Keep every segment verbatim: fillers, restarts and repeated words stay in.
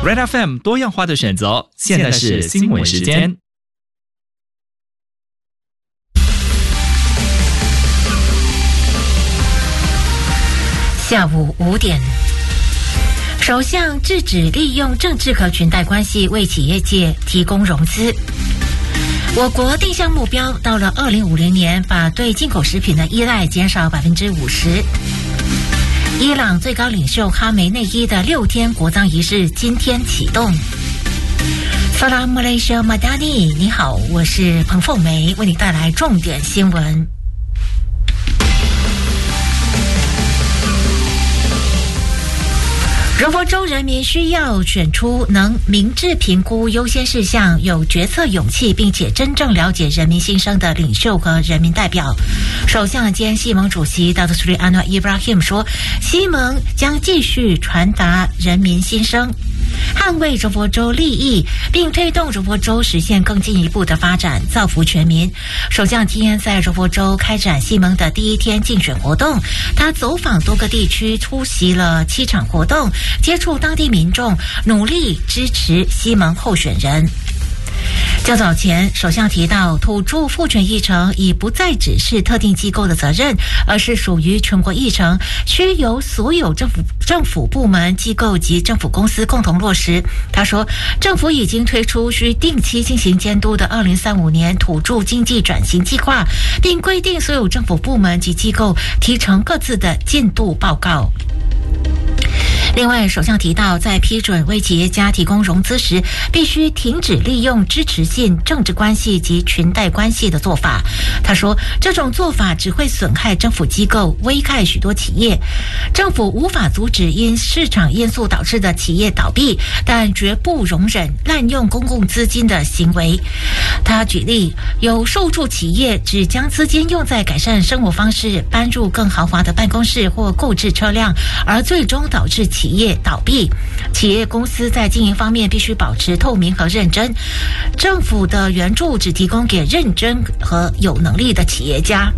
Red F M 多样化的选择，现在是新闻时间。 下午五点，首相制止利用政治和裙带关系为企业界提供融资。我国定向目标，到了二零五零年，把对进口食品的依赖减少百分之五十。伊朗最高领袖哈梅内伊的六天国葬仪式今天启动。Salam Malaysia Madani， 你好，我是彭凤梅，为你带来重点新闻。柔佛州人民需要选出能明智评估优先事项、有决策勇气，并且真正了解人民心声的领袖和人民代表。首相兼西盟主席 Datuk Seri Anwar Ibrahim 说，西盟将继续传达人民心声，捍卫柔佛州利益，并推动柔佛州实现更进一步的发展，造福全民。首相今天在柔佛州开展西盟的第一天竞选活动，他走访多个地区，出席了七场活动，接触当地民众，努力支持西盟候选人。较早前，首相提到，土著赋权议程已不再只是特定机构的责任，而是属于全国议程，需由所有政府政府部门、机构及政府公司共同落实。他说，政府已经推出需定期进行监督的二零三五年土著经济转型计划，并规定所有政府部门及机构提呈各自的进度报告。另外，首相提到，在批准为企业家提供融资时，必须停止利用支持性政治关系及裙带关系的做法。他说，这种做法只会损害政府机构，危害许多企业。政府无法阻止因市场因素导致的企业倒闭，但绝不容忍滥用公共资金的行为。他举例，有受助企业只将资金用在改善生活方式、搬入更豪华的办公室或购置车辆，而最终导致企业倒闭。企业公司在经营方面必须保持透明和认真，政府的援助只提供给认真和有能力的企业家。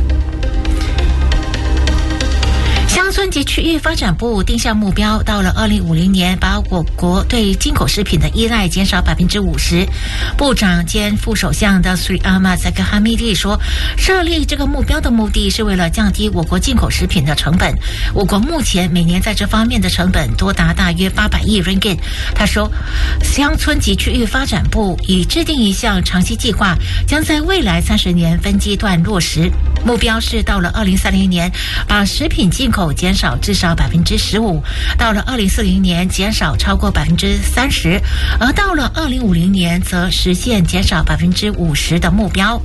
乡村及区域发展部定下目标，到了二零五零年，把我国对进口食品的依赖减少百分之五十。部长兼副首相的 Sri Ahmad Zahid Hamidi 说，设立这个目标的目的是为了降低我国进口食品的成本。我国目前每年在这方面的成本多达大约八百亿 ringgit。他说，乡村及区域发展部已制定一项长期计划，将在未来三十年分阶段落实。目标是到了二零三零年，把食品进口减少至少百分之十五，到了二零四零年减少超过百分之三十，而到了二零五零年则实现减少百分之五十的目标。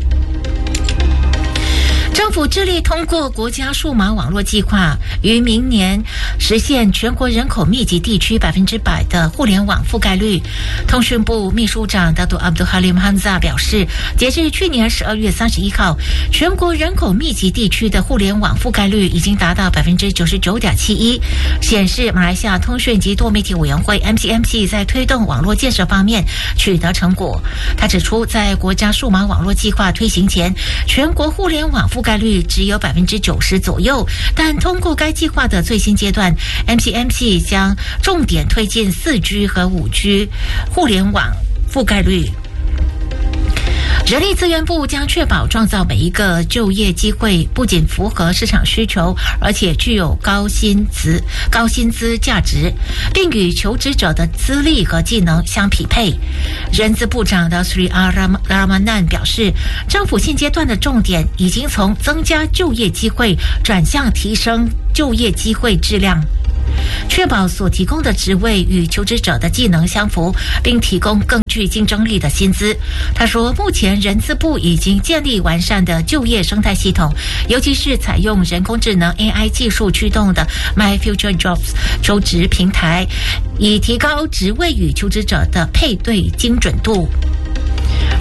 政府致力通过国家数码网络计划，于明年实现全国人口密集地区百分之百的互联网覆盖率。通讯部秘书长 Datuk Abdul Halim Hamzah 表示，截至去年十二月三十一号，全国人口密集地区的互联网覆盖率已经达到百分之九十九点七一，显示马来西亚通讯及多媒体委员会 M C M C 在推动网络建设方面取得成果。他指出，在国家数码网络计划推行前，全国互联网覆盖率只有百分之九十左右，但通过该计划的最新阶段 ，M C M C 将重点推进四 G 和五 G 互联网覆盖率。人力资源部将确保创造每一个就业机会不仅符合市场需求，而且具有高薪资、高薪资价值，并与求职者的资历和技能相匹配。人资部长的 Sri Ramanan 表示，政府现阶段的重点已经从增加就业机会转向提升就业机会质量，确保所提供的职位与求职者的技能相符，并提供更具竞争力的薪资。他说，目前人资部已经建立完善的就业生态系统，尤其是采用人工智能 A I 技术驱动的 My Future Jobs 求职平台，以提高职位与求职者的配对精准度。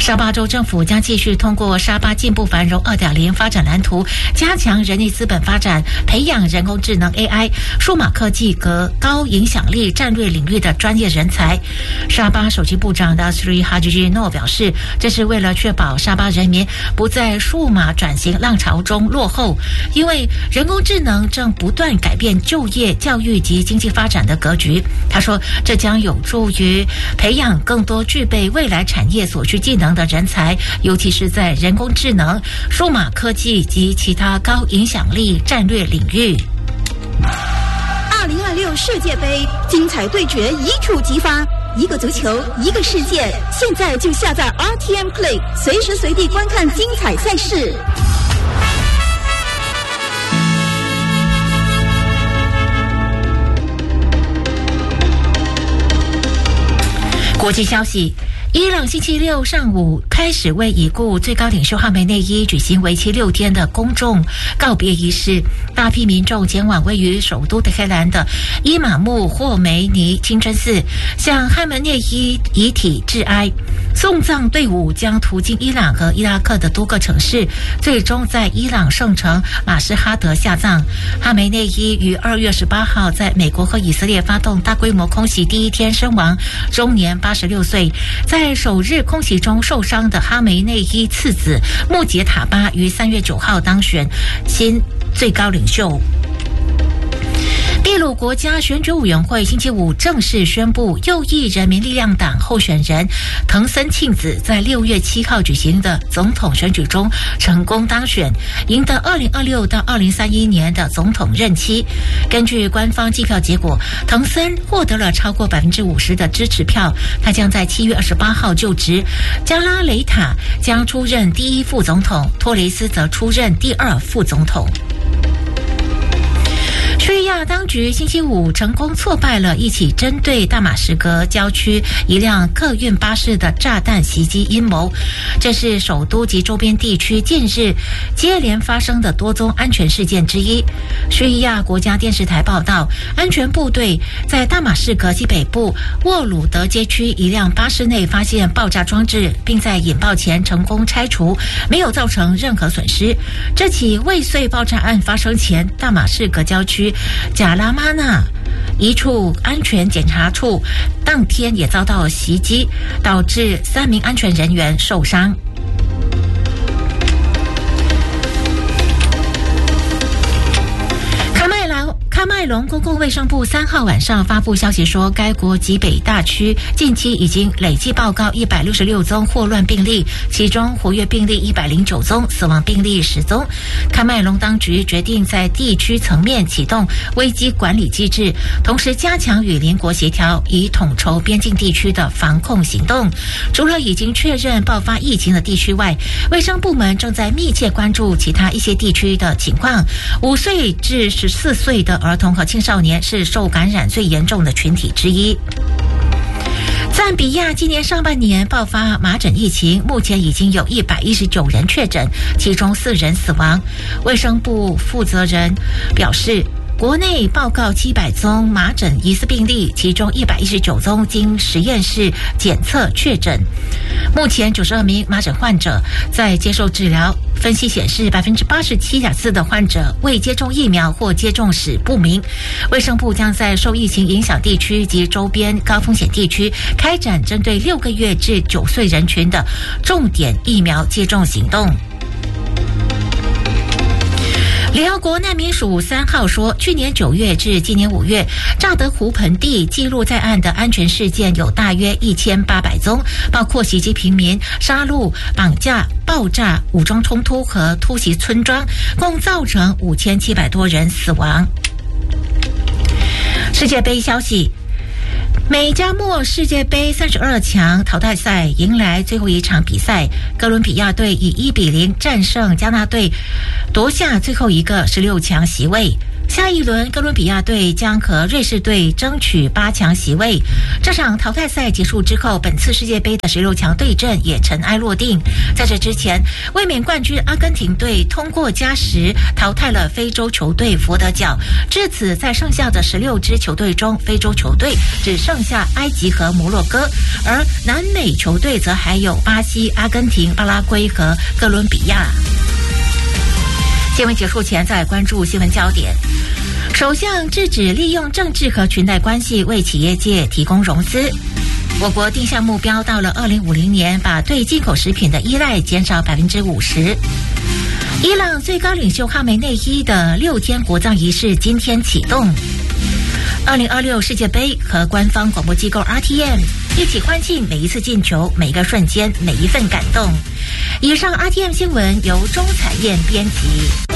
沙巴州政府将继续通过沙巴进步繁荣 二点零 发展蓝图，加强人力资本发展，培养人工智能 A I、数码科技和高影响力战略领域的专业人才。沙巴首席部长 Dasri Haji Noor 表示，这是为了确保沙巴人民不在数码转型浪潮中落后，因为人工智能正不断改变就业、教育及经济发展的格局。他说，这将有助于培养更多具备未来产业所需技能的人才，尤其是在人工智能、数码科技及其他高影响力战略领域。 二零二六世界杯精彩对决一触即发，一个足球，一个世界。现在就下载 R T M Play， 随时随地观看精彩赛事。 国际消息，伊朗星期六上午开始为已故最高领袖哈梅内伊举行为期六天的公众告别仪式，大批民众前往位于首都德黑兰的伊玛目霍梅尼清真寺，向哈梅内伊遗体致哀。送葬队伍将途经伊朗和伊拉克的多个城市，最终在伊朗圣城马什哈德下葬。哈梅内伊于二月十八号在美国和以色列发动大规模空袭第一天身亡，终年八十六岁。在首日空袭中受伤的哈梅内伊次子穆杰塔巴于三月九号当选新最高领袖。秘鲁国家选举委员会星期五正式宣布，右翼人民力量党候选人藤森庆子在六月七号举行的总统选举中成功当选，赢得二零二六到二零三一年的总统任期。根据官方计票结果，藤森获得了超过百分之五十的支持票，他将在七月二十八号就职。加拉雷塔将出任第一副总统，托雷斯则出任第二副总统。叙利亚当局星期五成功挫败了一起针对大马士革郊区一辆客运巴士的炸弹袭击阴谋，这是首都及周边地区近日接连发生的多宗安全事件之一。叙利亚国家电视台报道，安全部队在大马士革西北部沃鲁德街区一辆巴士内发现爆炸装置，并在引爆前成功拆除，没有造成任何损失。这起未遂爆炸案发生前，大马士革郊区贾拉马纳一处安全检查处当天也遭到袭击，导致三名安全人员受伤。喀麦隆公共卫生部三号晚上发布消息说，该国极北大区近期已经累计报告一百六十六宗霍乱病例，其中活跃病例一百零九宗，死亡病例十宗。喀麦隆当局决定在地区层面启动危机管理机制，同时加强与邻国协调，以统筹边境地区的防控行动。除了已经确认爆发疫情的地区外，卫生部门正在密切关注其他一些地区的情况。五岁至十四岁的儿童和青少年是受感染最严重的群体之一。赞比亚今年上半年爆发麻疹疫情，目前已经有一百一十九人确诊，其中四人死亡。卫生部负责人表示，国内报告七百宗麻疹疑似病例，其中一百一十九宗经实验室检测确诊。目前九十二名麻疹患者在接受治疗，分析显示百分之八十七点四的患者未接种疫苗或接种史不明。卫生部将在受疫情影响地区及周边高风险地区开展针对六个月至九岁人群的重点疫苗接种行动。联合国难民署三号说，去年九月至今年五月，乍得湖盆地记录在案的安全事件有大约一千八百宗，包括袭击平民、杀戮、绑架、爆炸、武装冲突和突袭村庄，共造成五千七百多人死亡。世界杯消息。美加墨世界杯三十二强淘汰赛迎来最后一场比赛，哥伦比亚队以一比零战胜加纳队，夺下最后一个十六强席位。 下一轮哥伦比亚队将和瑞士队争取八强席位。这场淘汰赛结束之后，本次世界杯的十六强对阵也尘埃落定。在这之前，卫冕冠军阿根廷队通过加时淘汰了非洲球队佛得角，至此在剩下的十六支球队中，非洲球队只剩下埃及和摩洛哥，而南美球队则还有巴西、阿根廷、巴拉圭和哥伦比亚。新闻结束前，再关注新闻焦点。首相制止利用政治和裙带关系为企业界提供融资。我国定下目标，到了二零五零年，把对进口食品的依赖减少百分之五十。伊朗最高领袖哈梅内伊的六天国葬仪式今天启动。二零二六世界杯和官方广播机构 R T M 一起欢庆每一次进球、每一个瞬间、每一份感动。以上 R T M 新闻由钟彩燕编辑。